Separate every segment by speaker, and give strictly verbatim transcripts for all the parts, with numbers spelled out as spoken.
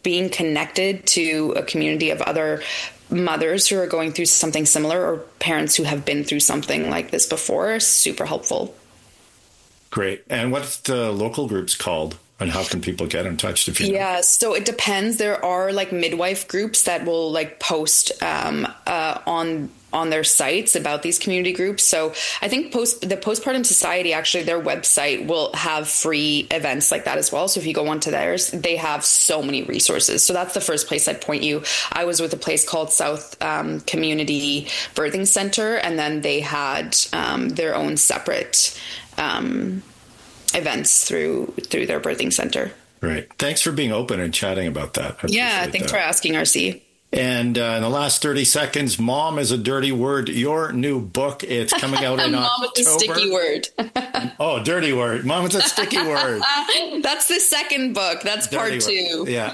Speaker 1: being connected to a community of other mothers who are going through something similar or parents who have been through something like this before, super helpful.
Speaker 2: Great. And what's the local groups called? And how can people get in touch if you know?
Speaker 1: Yeah, so it depends. There are like midwife groups that will like post um, uh, on on their sites about these community groups. So I think post the Postpartum Society, actually, their website will have free events like that as well. So if you go onto theirs, they have so many resources. So that's the first place I'd point you. I was with a place called South um, Community Birthing Center, and then they had um, their own separate um events through through their birthing center.
Speaker 2: Right. Thanks for being open and chatting about that. I
Speaker 1: yeah, thanks that. for asking, R C.
Speaker 2: And uh, in the last thirty seconds, Mom is a Dirty Word, your new book. It's coming out in
Speaker 1: Mom
Speaker 2: October.
Speaker 1: Mom is a sticky word.
Speaker 2: Oh, dirty word. Mom is a sticky word.
Speaker 1: That's the second book. That's dirty part word. two.
Speaker 2: Yeah.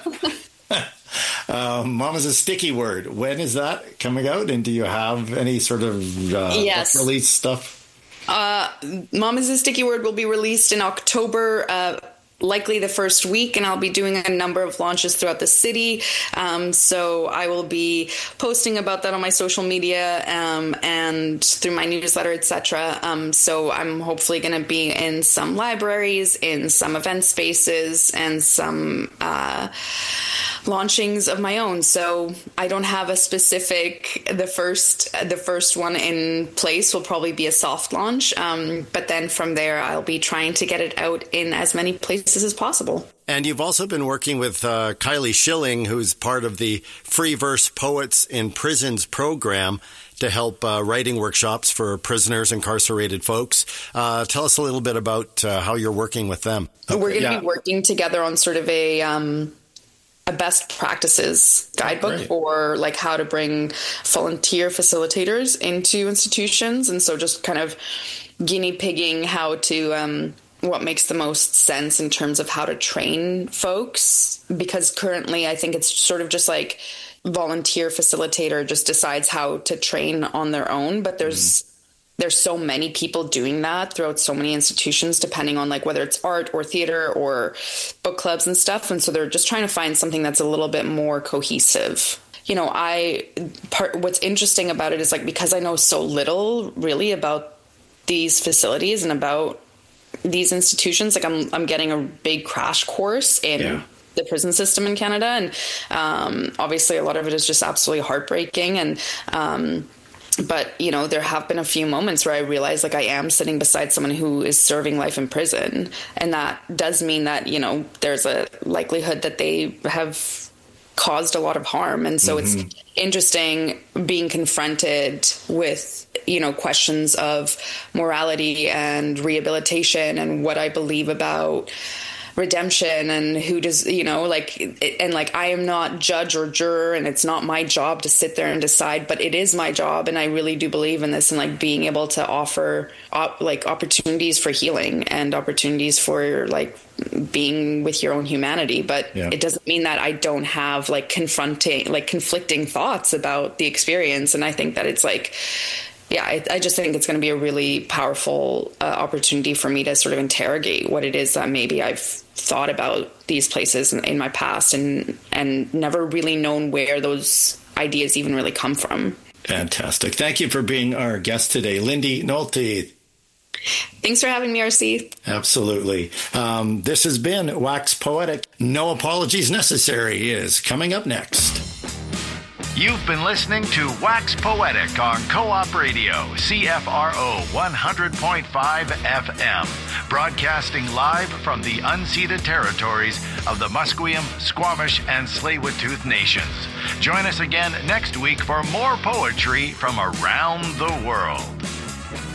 Speaker 2: um, Mom is a sticky word. When is that coming out? And do you have any sort of uh,
Speaker 1: yes.
Speaker 2: book release stuff?
Speaker 1: Uh, Mom is a Sticky Word will be released in October, uh, likely the first week, and I'll be doing a number of launches throughout the city. Um, so I will be posting about that on my social media um, and through my newsletter, et cetera. Um, so I'm hopefully going to be in some libraries, in some event spaces, and some uh, launchings of my own. So I don't have a specific, the first, the first one in place will probably be a soft launch. Um, but then from there, I'll be trying to get it out in as many places as possible.
Speaker 3: And you've also been working with uh, Kylie Schilling, who's part of the Free Verse Poets in Prisons program to help uh, writing workshops for prisoners, incarcerated folks. Uh, tell us a little bit about uh, how you're working with them.
Speaker 1: We're going to
Speaker 2: yeah.
Speaker 1: be working together on sort of a... Um, a best practices guidebook
Speaker 2: Great.
Speaker 1: for like how to bring volunteer facilitators into institutions. And so just kind of guinea pigging how to, um, what makes the most sense in terms of how to train folks. Because currently I think it's sort of just like volunteer facilitator just decides how to train on their own. But there's, mm. there's so many people doing that throughout so many institutions, depending on like whether it's art or theater or book clubs and stuff. And so they're just trying to find something that's a little bit more cohesive. You know, I part what's interesting about it is like, because I know so little really about these facilities and about these institutions, like I'm, I'm getting a big crash course in yeah. the prison system in Canada. And um, obviously a lot of it is just absolutely heartbreaking. And, um, But, you know, there have been a few moments where I realize like I am sitting beside someone who is serving life in prison. And that does mean that, you know, there's a likelihood that they have caused a lot of harm. And so mm-hmm. it's interesting being confronted with, you know, questions of morality and rehabilitation and what I believe about redemption and who does, you know, like, and like, I am not judge or juror and it's not my job to sit there and decide, but it is my job. And I really do believe in this and like being able to offer op- like opportunities for healing and opportunities for like being with your own humanity. But yeah. it doesn't mean that I don't have like confronting, like conflicting thoughts about the experience. And I think that it's like, yeah, I, I just think it's going to be a really powerful uh, opportunity for me to sort of interrogate what it is that maybe I've thought about these places in, in my past and and never really known where those ideas even really come from.
Speaker 2: Fantastic. Thank you for being our guest today, Lindy Nolte.
Speaker 1: Thanks for having me, R C.
Speaker 2: Absolutely. Um, this has been Wax Poetic. No Apologies Necessary is coming up next.
Speaker 4: You've been listening to Wax Poetic on Co-op Radio, C F R O one hundred point five F M, broadcasting live from the unceded territories of the Musqueam, Squamish, and Tsleil-Waututh Nations. Join us again next week for more poetry from around the world.